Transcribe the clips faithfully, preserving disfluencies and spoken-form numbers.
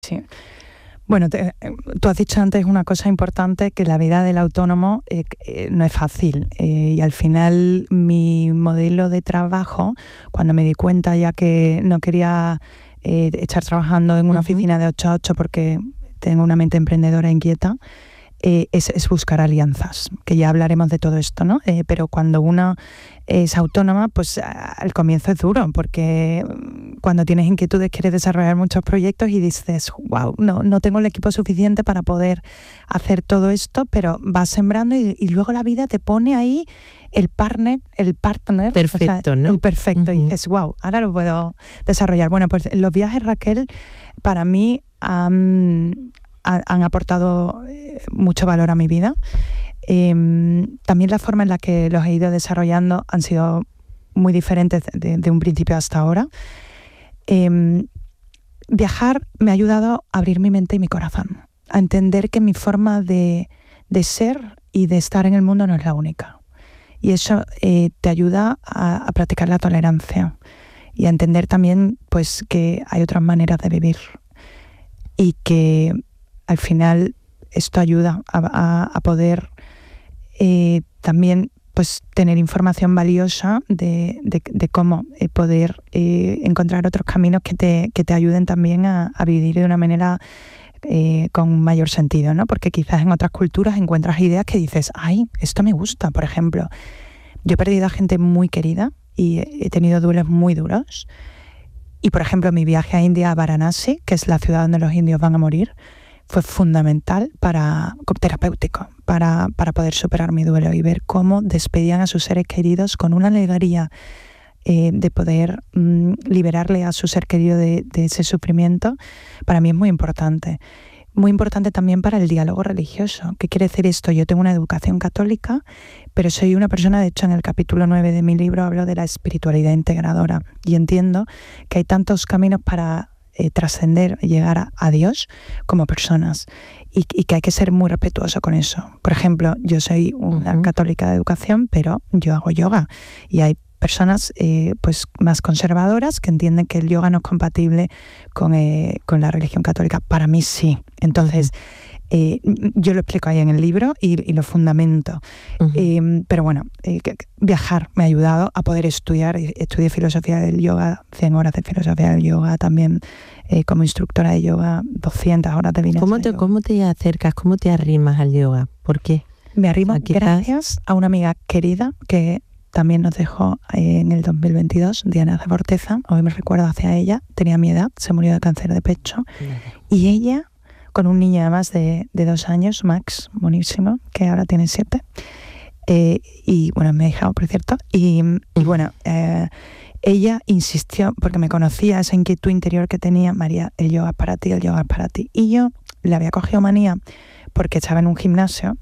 Sí. Bueno, te, tú has dicho antes una cosa importante, que la vida del autónomo eh, eh, no es fácil. Eh, y al final mi modelo de trabajo, cuando me di cuenta ya que no quería eh, estar trabajando en una uh-huh. oficina de ocho a ocho porque tengo una mente emprendedora inquieta, eh, es, es buscar alianzas, que ya hablaremos de todo esto, ¿no? Eh, pero cuando uno es autónoma, pues al comienzo es duro, porque cuando tienes inquietudes quieres desarrollar muchos proyectos y dices, wow, no, no tengo el equipo suficiente para poder hacer todo esto, pero vas sembrando y, y luego la vida te pone ahí el partner, el partner perfecto, o sea, ¿no? El perfecto, uh-huh. y dices, wow, ahora lo puedo desarrollar. Bueno, pues los viajes, Raquel, para mí um, han, han aportado mucho valor a mi vida. Eh, también la forma en la que los he ido desarrollando han sido muy diferentes de, de un principio hasta ahora. Eh, viajar me ha ayudado a abrir mi mente y mi corazón, a entender que mi forma de, de ser y de estar en el mundo no es la única. Y eso eh, te ayuda a, a practicar la tolerancia y a entender también pues, que hay otras maneras de vivir y que al final esto ayuda a, a, a poder eh, también pues, tener información valiosa de, de, de cómo eh, poder eh, encontrar otros caminos que te, que te ayuden también a, a vivir de una manera eh, con mayor sentido, ¿no? Porque quizás en otras culturas encuentras ideas que dices, ay, esto me gusta. Por ejemplo, yo he perdido a gente muy querida y he tenido duelos muy duros. Y, por ejemplo, mi viaje a India, a Varanasi, que es la ciudad donde los indios van a morir, fue fundamental para, terapéutico, para, para poder superar mi duelo y ver cómo despedían a sus seres queridos con una alegría eh, de poder mm, liberarle a su ser querido de, de ese sufrimiento. Para mí es muy importante. Muy importante también para el diálogo religioso. ¿Qué quiere decir esto? Yo tengo una educación católica, pero soy una persona, de hecho en el capítulo nueve de mi libro hablo de la espiritualidad integradora y entiendo que hay tantos caminos para Eh, trascender y llegar a, a Dios como personas y, y que hay que ser muy respetuoso con eso. Por ejemplo, yo soy una uh-huh. católica de educación, pero yo hago yoga y hay personas eh, pues más conservadoras que entienden que el yoga no es compatible con, eh, con la religión católica. Para mí sí. Entonces eh, yo lo explico ahí en el libro y, y lo fundamento. Uh-huh. Eh, pero bueno, eh, viajar me ha ayudado a poder estudiar. Estudié filosofía del yoga, cien horas de filosofía del yoga, también eh, como instructora de yoga, doscientas horas de vinyasa. ¿Cómo te, ¿Cómo te acercas, cómo te arrimas al yoga? ¿Por qué? Me arrimo gracias a una amiga querida que también nos dejó eh, en el dos mil veintidós, Diana Zaborteza. Hoy me recuerdo hacia ella, tenía mi edad, se murió de cáncer de pecho. Uh-huh. Y ella, con un niño además de, de dos años, Max, buenísimo, que ahora tiene siete. Eh, y bueno, me ha dejado, por cierto. Y, y bueno, eh, ella insistió, porque me conocía esa inquietud interior que tenía, María, el yoga es para ti, el yoga es para ti. Y yo le había cogido manía porque estaba en un gimnasio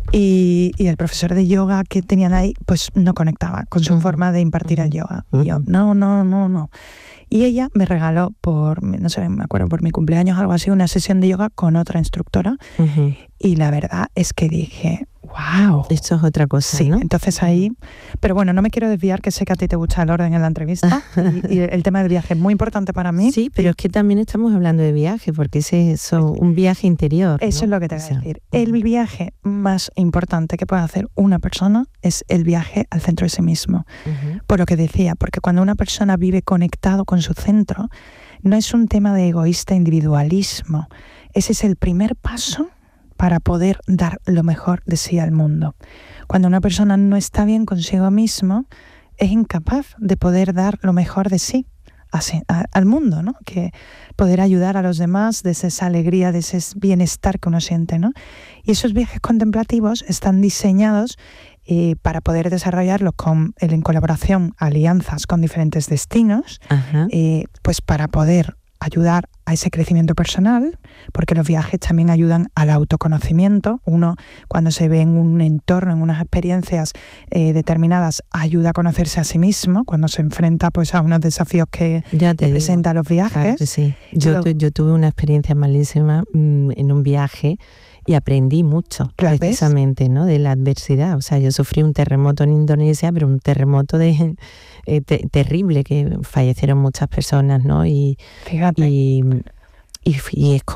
y, y el profesor de yoga que tenían ahí, pues no conectaba con su uh-huh. forma de impartir uh-huh. el yoga. Y yo, no, no, no, no. Y ella me regaló por, no sé, me acuerdo, por mi cumpleaños, algo así, una sesión de yoga con otra instructora. Uh-huh. Y la verdad es que dije, wow. Esto es otra cosa, sí, ¿no? Entonces ahí... Pero bueno, no me quiero desviar, que sé que a ti te gusta el orden en la entrevista. y, y el tema del viaje es muy importante para mí. Sí, pero es que también estamos hablando de viaje, porque es eso, un viaje interior, Eso ¿no? es lo que te voy o sea, a decir. El viaje más importante que puede hacer una persona es el viaje al centro de sí mismo. Uh-huh. Por lo que decía, porque cuando una persona vive conectado con su centro, no es un tema de egoísta individualismo. Ese es el primer paso para poder dar lo mejor de sí al mundo. Cuando una persona no está bien consigo mismo, es incapaz de poder dar lo mejor de sí así, a, al mundo, ¿no? Que poder ayudar a los demás desde esa alegría, de ese bienestar que uno siente, ¿no? Y esos viajes contemplativos están diseñados eh, para poder desarrollarlos con, en colaboración, alianzas con diferentes destinos, eh, pues para poder ayudar a ese crecimiento personal, porque los viajes también ayudan al autoconocimiento. Uno, cuando se ve en un entorno, en unas experiencias eh, determinadas, ayuda a conocerse a sí mismo, cuando se enfrenta pues a unos desafíos que ya te presentan los viajes. Claro que sí. Yo, tu, yo tuve una experiencia malísima mmm, en un viaje y aprendí mucho, claro, precisamente, ¿no? De la adversidad. O sea, yo sufrí un terremoto en Indonesia, pero un terremoto de eh, te, terrible, que fallecieron muchas personas, ¿no? Y, Fíjate. Y, y, y es